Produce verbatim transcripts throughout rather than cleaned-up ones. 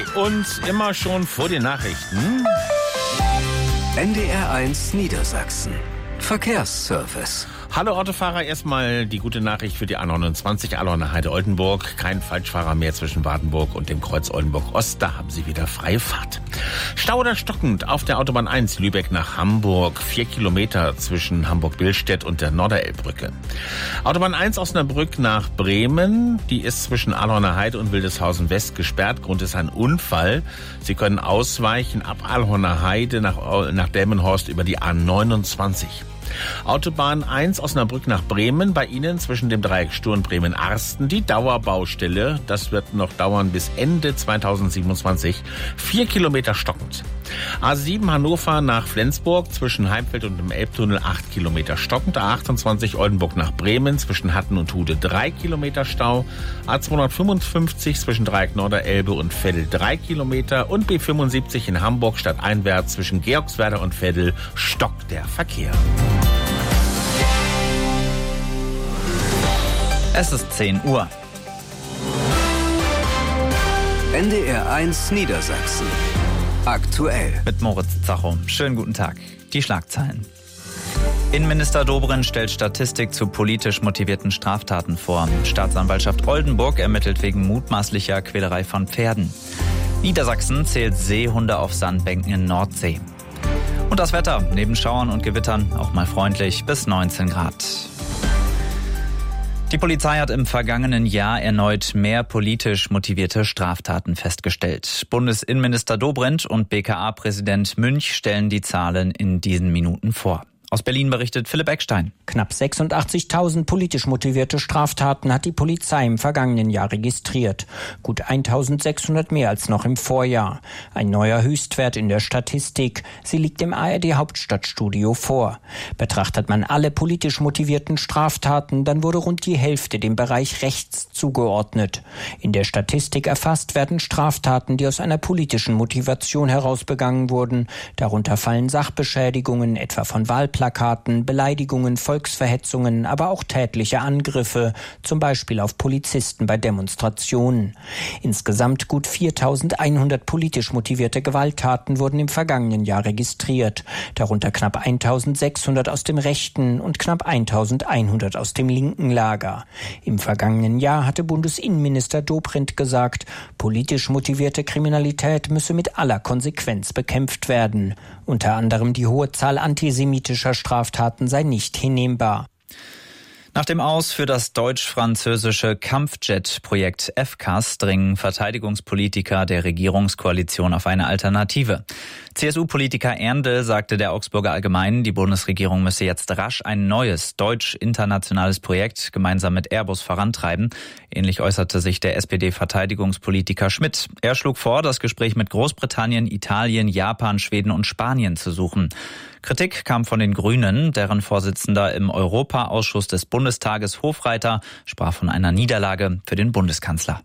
und immer schon vor den Nachrichten. N D R eins Niedersachsen. Verkehrsservice. Hallo Autofahrer, erstmal die gute Nachricht für die A neunundzwanzig Allonne-Heide-Oldenburg. Kein Falschfahrer mehr zwischen Wartenburg und dem Kreuz Oldenburg-Ost. Da haben Sie wieder freie Fahrt. Stau oder stockend auf der Autobahn eins Lübeck nach Hamburg. Vier Kilometer zwischen Hamburg-Billstedt und der Norderelbbrücke. Autobahn eins Osnabrück nach Bremen. Die ist zwischen Allonne-Heide und Wildeshausen West gesperrt. Grund ist ein Unfall. Sie können ausweichen ab Allonne-Heide nach, nach Delmenhorst über die A neunundzwanzig. Autobahn eins Osnabrück nach Bremen, bei Ihnen zwischen dem Dreieck Sturm Bremen-Arsten die Dauerbaustelle. Das wird noch dauern bis Ende zweitausendsiebenundzwanzig. Vier Kilometer stockend. A sieben Hannover nach Flensburg zwischen Heimfeld und dem Elbtunnel acht Kilometer stockend. A achtundzwanzig Oldenburg nach Bremen zwischen Hatten und Hude drei Kilometer Stau. A zweihundertfünfundfünfzig zwischen Dreieck Norderelbe und Veddel drei Kilometer. Und B fünfundsiebzig in Hamburg stadteinwärts zwischen Georgswerder und Veddel stockt der Verkehr. Es ist zehn Uhr. N D R eins Niedersachsen. Aktuell. Mit Moritz Zacho. Schönen guten Tag. Die Schlagzeilen. Innenminister Dobrindt stellt Statistik zu politisch motivierten Straftaten vor. Staatsanwaltschaft Oldenburg ermittelt wegen mutmaßlicher Quälerei von Pferden. Niedersachsen zählt Seehunde auf Sandbänken in Nordsee. Und das Wetter. Neben Schauern und Gewittern auch mal freundlich bis neunzehn Grad. Die Polizei hat im vergangenen Jahr erneut mehr politisch motivierte Straftaten festgestellt. Bundesinnenminister Dobrindt und B K A-Präsident Münch stellen die Zahlen in diesen Minuten vor. Aus Berlin berichtet Philipp Eckstein. Knapp sechsundachtzigtausend politisch motivierte Straftaten hat die Polizei im vergangenen Jahr registriert. Gut eintausendsechshundert mehr als noch im Vorjahr. Ein neuer Höchstwert in der Statistik. Sie liegt im A R D-Hauptstadtstudio vor. Betrachtet man alle politisch motivierten Straftaten, dann wurde rund die Hälfte dem Bereich rechts zugeordnet. In der Statistik erfasst werden Straftaten, die aus einer politischen Motivation heraus begangen wurden. Darunter fallen Sachbeschädigungen, etwa von Wahlplakaten, Plakaten, Beleidigungen, Volksverhetzungen, aber auch tätliche Angriffe, zum Beispiel auf Polizisten bei Demonstrationen. Insgesamt gut viertausendeinhundert politisch motivierte Gewalttaten wurden im vergangenen Jahr registriert, darunter knapp eintausendsechshundert aus dem rechten und knapp eintausendeinhundert aus dem linken Lager. Im vergangenen Jahr hatte Bundesinnenminister Dobrindt gesagt, politisch motivierte Kriminalität müsse mit aller Konsequenz bekämpft werden. Unter anderem die hohe Zahl antisemitischer Straftaten sei nicht hinnehmbar. Nach dem Aus für das deutsch-französische Kampfjet-Projekt F C A S dringen Verteidigungspolitiker der Regierungskoalition auf eine Alternative. C S U-Politiker Erndl sagte der Augsburger Allgemeinen, die Bundesregierung müsse jetzt rasch ein neues deutsch-internationales Projekt gemeinsam mit Airbus vorantreiben. Ähnlich äußerte sich der S P D-Verteidigungspolitiker Schmidt. Er schlug vor, das Gespräch mit Großbritannien, Italien, Japan, Schweden und Spanien zu suchen. Kritik kam von den Grünen, deren Vorsitzender im Europaausschuss des Bundestages Hofreiter sprach von einer Niederlage für den Bundeskanzler.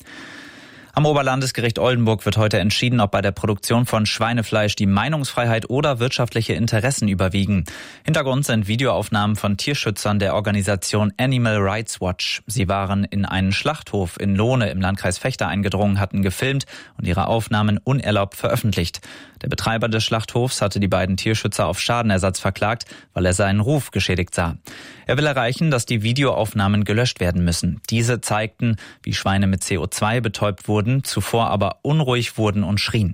Am Oberlandesgericht Oldenburg wird heute entschieden, ob bei der Produktion von Schweinefleisch die Meinungsfreiheit oder wirtschaftliche Interessen überwiegen. Hintergrund sind Videoaufnahmen von Tierschützern der Organisation Animal Rights Watch. Sie waren in einen Schlachthof in Lohne im Landkreis Vechta eingedrungen, hatten gefilmt und ihre Aufnahmen unerlaubt veröffentlicht. Der Betreiber des Schlachthofs hatte die beiden Tierschützer auf Schadenersatz verklagt, weil er seinen Ruf geschädigt sah. Er will erreichen, dass die Videoaufnahmen gelöscht werden müssen. Diese zeigten, wie Schweine mit C O zwei betäubt wurden, zuvor aber unruhig wurden und schrien.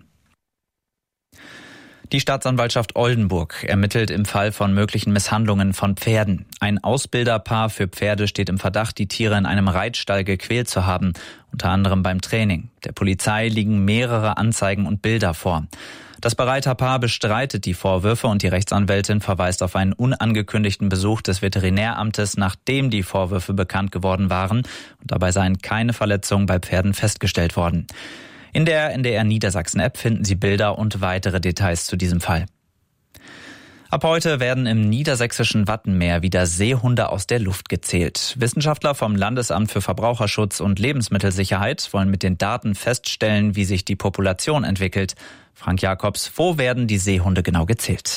Die Staatsanwaltschaft Oldenburg ermittelt im Fall von möglichen Misshandlungen von Pferden. Ein Ausbilderpaar für Pferde steht im Verdacht, die Tiere in einem Reitstall gequält zu haben, unter anderem beim Training. Der Polizei liegen mehrere Anzeigen und Bilder vor. Das Bereiterpaar bestreitet die Vorwürfe und die Rechtsanwältin verweist auf einen unangekündigten Besuch des Veterinäramtes, nachdem die Vorwürfe bekannt geworden waren. Und dabei seien keine Verletzungen bei Pferden festgestellt worden. In der N D R Niedersachsen-App finden Sie Bilder und weitere Details zu diesem Fall. Ab heute werden im niedersächsischen Wattenmeer wieder Seehunde aus der Luft gezählt. Wissenschaftler vom Landesamt für Verbraucherschutz und Lebensmittelsicherheit wollen mit den Daten feststellen, wie sich die Population entwickelt. Frank Jakobs, wo werden die Seehunde genau gezählt?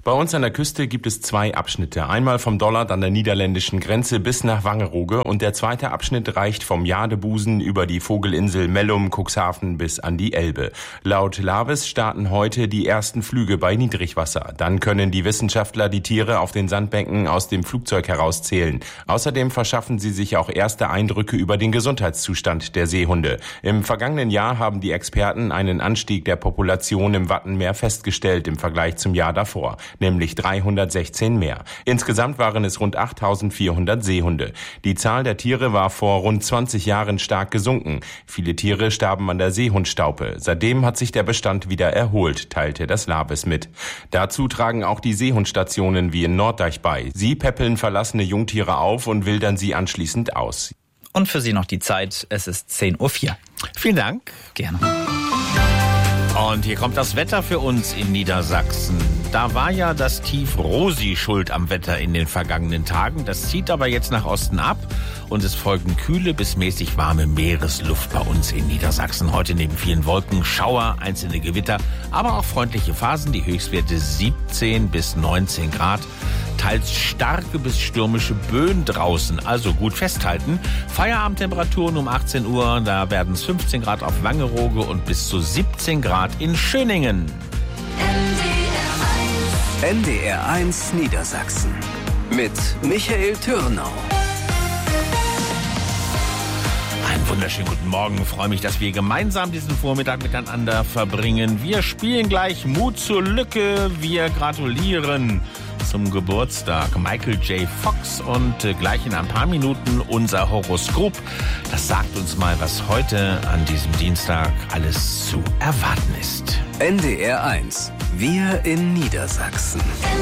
Bei uns an der Küste gibt es zwei Abschnitte. Einmal vom Dollard an der niederländischen Grenze bis nach Wangerooge und der zweite Abschnitt reicht vom Jadebusen über die Vogelinsel Mellum, Cuxhaven bis an die Elbe. Laut Laves starten heute die ersten Flüge bei Niedrigwasser. Dann können die Wissenschaftler die Tiere auf den Sandbänken aus dem Flugzeug herauszählen. Außerdem verschaffen sie sich auch erste Eindrücke über den Gesundheitszustand der Seehunde. Im vergangenen Jahr haben die Experten einen Anstieg der Population im Wattenmeer festgestellt im Vergleich zum Jahr davor, nämlich dreihundertsechzehn mehr. Insgesamt waren es rund achttausendvierhundert Seehunde. Die Zahl der Tiere war vor rund zwanzig Jahren stark gesunken. Viele Tiere starben an der Seehundstaupe. Seitdem hat sich der Bestand wieder erholt, teilte das Laves mit. Dazu tragen auch die Seehundstationen wie in Norddeich bei. Sie päppeln verlassene Jungtiere auf und wildern sie anschließend aus. Und für Sie noch die Zeit, es ist zehn Uhr vier. Vielen Dank. Gerne. Und hier kommt das Wetter für uns in Niedersachsen. Da war ja das Tief Rosi schuld am Wetter in den vergangenen Tagen. Das zieht aber jetzt nach Osten ab und es folgen kühle bis mäßig warme Meeresluft bei uns in Niedersachsen. Heute neben vielen Wolken, Schauer, einzelne Gewitter, aber auch freundliche Phasen. Die Höchstwerte siebzehn bis neunzehn Grad. Teils starke bis stürmische Böen draußen, also gut festhalten. Feierabendtemperaturen um achtzehn Uhr, da werden es fünfzehn Grad auf Wangerooge und bis zu siebzehn Grad in Schöningen. N D R eins Niedersachsen mit Michael Türnau. Einen wunderschönen guten Morgen. Ich freue mich, dass wir gemeinsam diesen Vormittag miteinander verbringen. Wir spielen gleich Mut zur Lücke. Wir gratulieren zum Geburtstag Michael J. Fox und äh, gleich in ein paar Minuten unser Horoskop. Das sagt uns mal, was heute an diesem Dienstag alles zu erwarten ist. N D R eins. Wir in Niedersachsen.